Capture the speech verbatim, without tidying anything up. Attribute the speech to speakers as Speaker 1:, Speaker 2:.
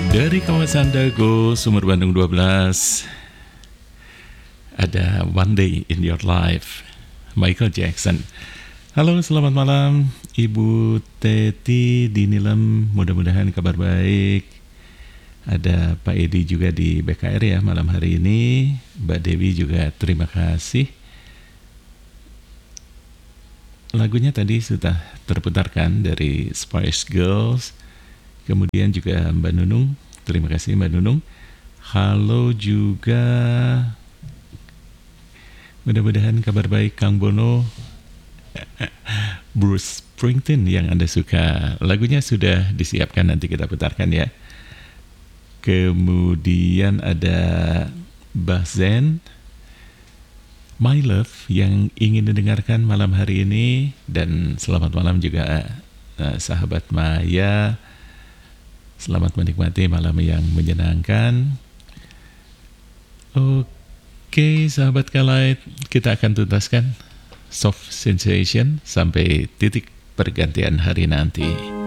Speaker 1: Dari kawasan Dago, Sumur Bandung dua belas, ada One Day in Your Life, Michael Jackson. Halo, selamat malam Ibu Teti di Nilem, mudah-mudahan kabar baik. Ada Pak Edi juga di B K R ya malam hari ini. Mbak Dewi juga terima kasih. Lagunya tadi sudah terputarkan dari Spice Girls. Kemudian juga Mbak Nunung, terima kasih Mbak Nunung. Halo juga, mudah-mudahan kabar baik Kang Bono. Bruce Springsteen yang Anda suka, lagunya sudah disiapkan, nanti kita putarkan ya. Kemudian ada Mbah Zen, My Love yang ingin didengarkan malam hari ini. Dan selamat malam juga uh, sahabat Maya. Selamat menikmati malam yang menyenangkan. Oke, sahabat Kalight, kita akan tuntaskan Soft Sensation sampai titik pergantian hari nanti.